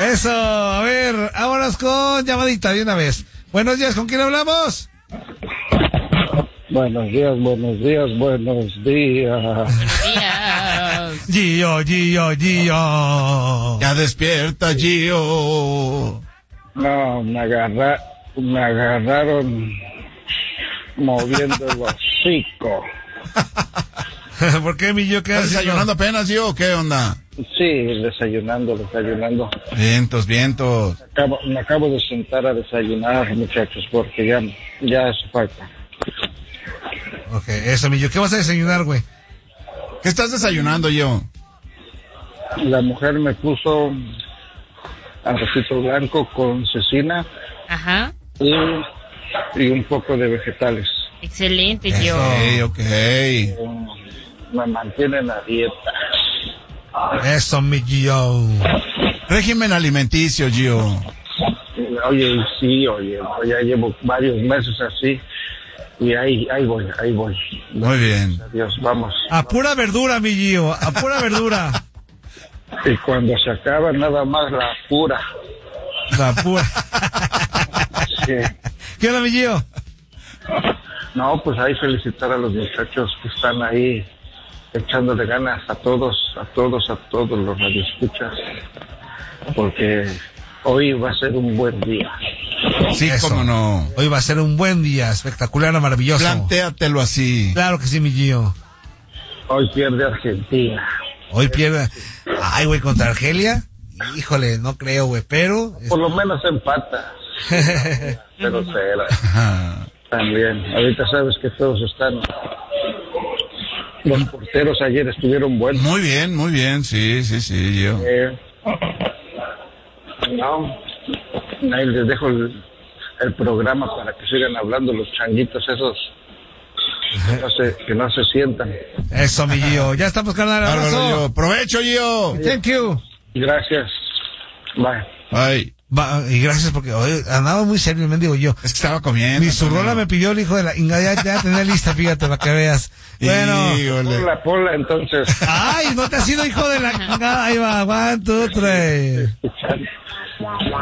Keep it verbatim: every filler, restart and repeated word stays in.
Eso, a ver, vámonos con llamadita de una vez. Buenos días, ¿con quién hablamos? Buenos días, buenos días, buenos días. Buenos días. Gio, Gio, Gio. Ya despierta, Gio. No, me agarra, me agarraron moviendo el hocico. ¿Por qué, mi Gio? ¿Qué ¿Estás haces? desayunando apenas, Gio, o qué onda? Sí, desayunando, desayunando. Vientos, vientos. Acabo, me acabo de sentar a desayunar, muchachos, porque ya, ya hace falta. Ok, eso, mi Gio. ¿Qué vas a desayunar, güey? ¿Qué estás desayunando, Gio? La mujer me puso arrocito blanco con cecina Ajá. y, y un poco de vegetales. Excelente, yo. Ok, ok. Me mantienen a dieta. Eso, mi Gio. Régimen alimenticio, Gio. Oye, sí, oye, ya llevo varios meses así y ahí, ahí voy, ahí voy. Muy bien. Adiós, vamos. A pura verdura, mi Gio. A pura verdura. Y cuando se acaba nada más la pura. La pura. Sí. ¿Qué onda, mi Gio? No, pues ahí felicitar a los muchachos que están ahí echándole ganas a todos, a todos, a todos los radioescuchas, porque hoy va a ser un buen día. Sí, Eso. cómo no. Hoy va a ser un buen día, espectacular, maravilloso. Plantéatelo así. Claro que sí, mi Gio. Hoy pierde Argentina. Hoy pierde. Ay, güey, contra Argelia. Híjole, no creo, güey, pero. Por lo menos empata. Pero cero. También. Ahorita sabes que todos están. Los porteros ayer estuvieron buenos. Muy bien, muy bien, sí, sí, sí, Gio. Eh, no, ahí les dejo el, el programa para que sigan hablando los changuitos esos que no se, que no se sientan. Eso, mi Gio. Ya estamos, carnal. Bárbaro, Abrazo. Gio. Provecho, Gio. Thank you. Gracias. Bye. Ay, Va, y gracias porque hoy andaba muy serio el mendigo yo. es que estaba comiendo. Mi zurrola me pidió el hijo de la Inga, ya, ya tenía lista, fíjate, para que veas. Bueno. Híjole. Ponla, ponla entonces. Ay, no te has sido hijo de la Inga. Ahí va, one, two, three. Escuchando.